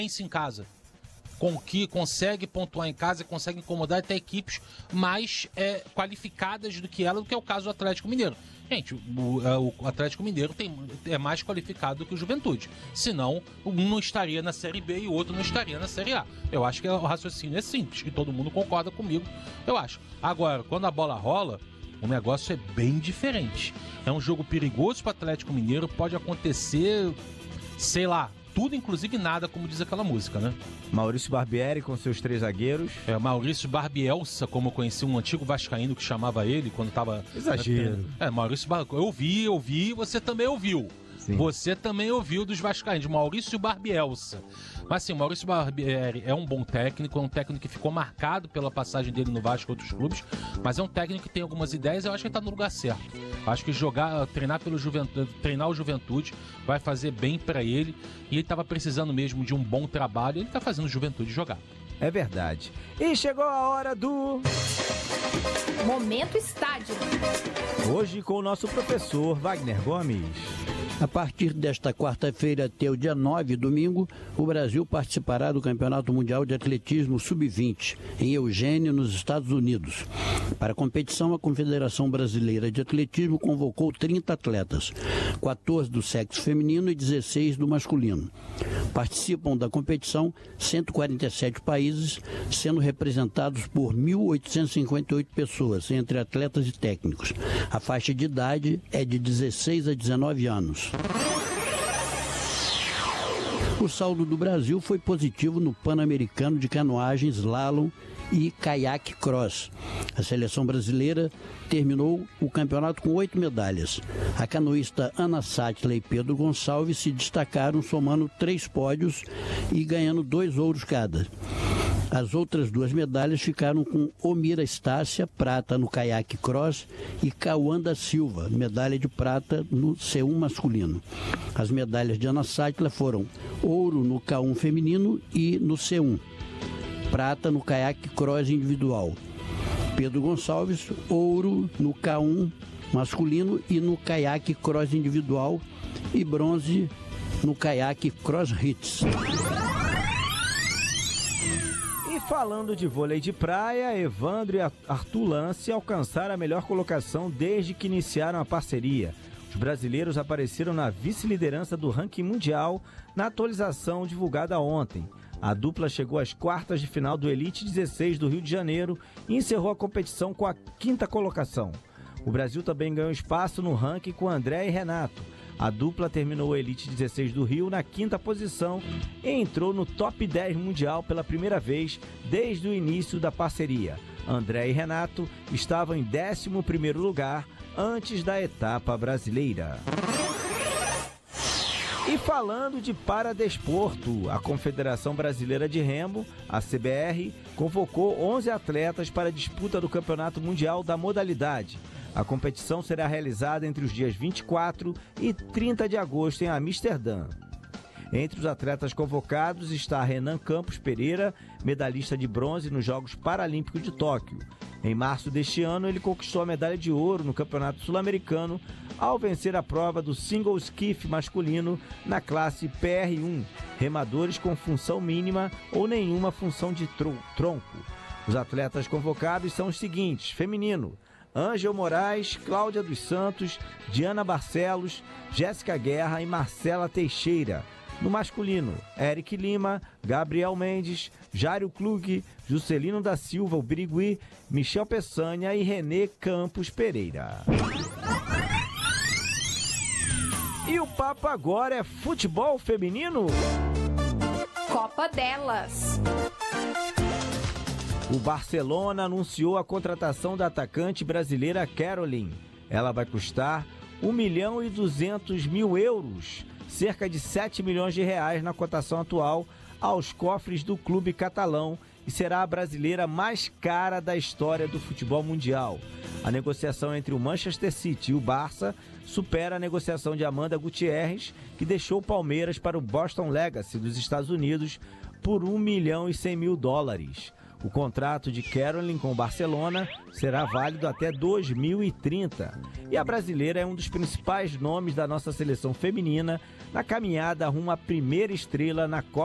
em casa. Com que consegue pontuar em casa e consegue incomodar até equipes mais qualificadas do que ela, do que é o caso do Atlético Mineiro. Gente, o Atlético Mineiro é mais qualificado do que o Juventude. Senão, um não estaria na Série B e o outro não estaria na Série A. Eu acho que o raciocínio é simples e todo mundo concorda comigo, eu acho. Agora, quando a bola rola, o negócio é bem diferente. É um jogo perigoso para o Atlético Mineiro, pode acontecer, sei lá, tudo, inclusive nada, como diz aquela música, né? Maurício Barbieri com seus 3 zagueiros. Maurício Barbielsa, como eu conheci um antigo vascaíno que chamava ele quando estava... Exagero. Maurício Barbielsa. Eu ouvi, você também ouviu. Sim. Você também ouviu dos vascaínos, Maurício Barbielsa. Mas assim, Maurício Barbieri é um bom técnico, é um técnico que ficou marcado pela passagem dele no Vasco e outros clubes, mas é um técnico que tem algumas ideias e eu acho que ele tá no lugar certo. Acho que treinar o Juventude vai fazer bem para ele, e ele tava precisando mesmo de um bom trabalho, e ele tá fazendo o Juventude jogar. É verdade. E chegou a hora do... Momento Estádio. Hoje com o nosso professor Wagner Gomes. A partir desta quarta-feira até o dia 9, domingo, o Brasil participará do Campeonato Mundial de Atletismo Sub-20, em Eugênia, nos Estados Unidos. Para a competição, a Confederação Brasileira de Atletismo convocou 30 atletas, 14 do sexo feminino e 16 do masculino. Participam da competição 147 países, sendo representados por 1.858 pessoas, entre atletas e técnicos. A faixa de idade é de 16 a 19 anos. O saldo do Brasil foi positivo no Pan-Americano de canoagem, slalom e caiaque cross. A seleção brasileira terminou o campeonato com 8 medalhas. A canoísta Ana Sátila e Pedro Gonçalves se destacaram somando 3 pódios e ganhando 2 ouros cada. As outras 2 medalhas ficaram com Omira Estácia, prata no caiaque cross, e Cauã da Silva, medalha de prata no C1 masculino. As medalhas de Ana Sátila foram ouro no K1 feminino e no C1, prata no caiaque cross individual. Pedro Gonçalves, ouro no K1 masculino e no caiaque cross individual, e bronze no caiaque cross hits. E falando de vôlei de praia, Evandro e Arthur Lance alcançaram a melhor colocação desde que iniciaram a parceria. Os brasileiros apareceram na vice-liderança do ranking mundial na atualização divulgada ontem. A dupla chegou às quartas de final do Elite 16 do Rio de Janeiro e encerrou a competição com a 5ª colocação. O Brasil também ganhou espaço no ranking com André e Renato. A dupla terminou o Elite 16 do Rio na 5ª posição e entrou no top 10 mundial pela primeira vez desde o início da parceria. André e Renato estavam em 11º lugar antes da etapa brasileira. E falando de paradesporto, a Confederação Brasileira de Remo, a CBR, convocou 11 atletas para a disputa do Campeonato Mundial da modalidade. A competição será realizada entre os dias 24 e 30 de agosto em Amsterdã. Entre os atletas convocados está Renan Campos Pereira, medalhista de bronze nos Jogos Paralímpicos de Tóquio. Em março deste ano, ele conquistou a medalha de ouro no Campeonato Sul-Americano ao vencer a prova do single skiff masculino na classe PR1, remadores com função mínima ou nenhuma função de tronco. Os atletas convocados são os seguintes: feminino, Ângel Moraes, Cláudia dos Santos, Diana Barcelos, Jéssica Guerra e Marcela Teixeira. No masculino, Eric Lima, Gabriel Mendes, Jário Klug, Juscelino da Silva, o Birigui, Michel Peçanha e Renê Campos Pereira. E o papo agora é futebol feminino? Copa delas. O Barcelona anunciou a contratação da atacante brasileira Caroline. Ela vai custar 1.200.000 euros, cerca de 7 milhões de reais na cotação atual, aos cofres do clube catalão, e será a brasileira mais cara da história do futebol mundial. A negociação entre o Manchester City e o Barça supera a negociação de Amanda Gutierrez, que deixou o Palmeiras para o Boston Legacy dos Estados Unidos por $1.100.000. O contrato de Caroline com o Barcelona será válido até 2030. E a brasileira é um dos principais nomes da nossa seleção feminina na caminhada rumo à primeira estrela na Copa